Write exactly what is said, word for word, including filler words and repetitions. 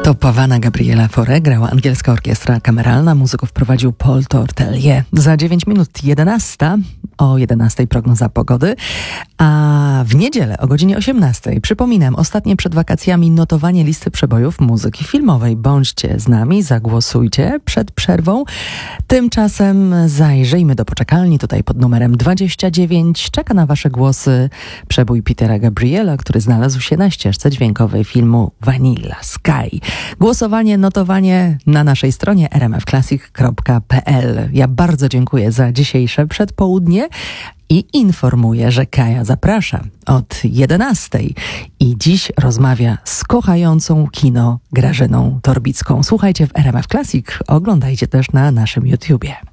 To Pavana Gabriela Fauré grała angielska orkiestra kameralna, muzyków prowadził Paul Tortelier. Za dziewięć minut jedenasta, o jedenastej prognoza pogody, a w niedzielę o godzinie osiemnastej, przypominam, ostatnie przed wakacjami notowanie listy przebojów muzyki filmowej. Bądźcie z nami, zagłosujcie przed przerwą. Tymczasem zajrzyjmy do poczekalni, tutaj pod numerem dwadzieścia dziewięć. Czeka na wasze głosy przebój Petera Gabriela, który znalazł się na ścieżce dźwiękowej filmu Vanilla Sky. Głosowanie, notowanie na naszej stronie r m f classic kropka p l. Ja bardzo dziękuję za dzisiejsze przedpołudnie i informuję, że Kaja zaprasza od jedenastej i dziś rozmawia z kochającą kino Grażyną Torbicką. Słuchajcie w R M F Classic, oglądajcie też na naszym YouTubie.